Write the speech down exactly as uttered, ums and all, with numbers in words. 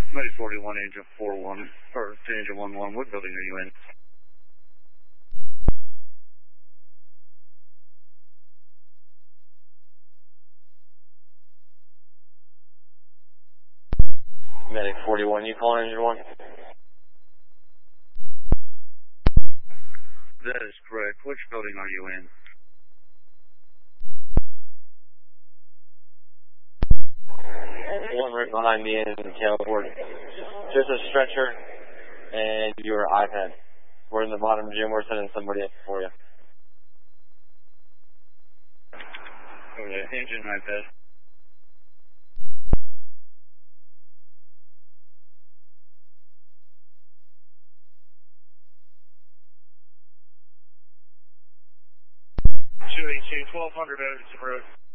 Medic forty-one, Angel four one, or Angel one one, what building are you in? Medic forty-one, you calling Angel one? That is correct. Which building are you in? One right behind me in the tailboard. Just a stretcher and your iPad. We're in the bottom gym. We're sending somebody up for you. Okay, engine iPad. two eighty-two, twelve hundred Edison Road.